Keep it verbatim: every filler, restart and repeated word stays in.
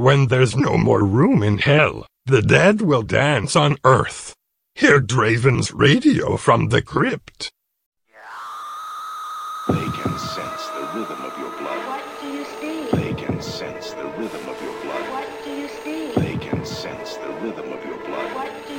When there's no more room in hell, the dead will dance on earth. Hear Draven's radio from the crypt. They can sense the rhythm of your blood. What do you see? They can sense the rhythm of your blood. What do you see? They can sense the rhythm of your blood. What do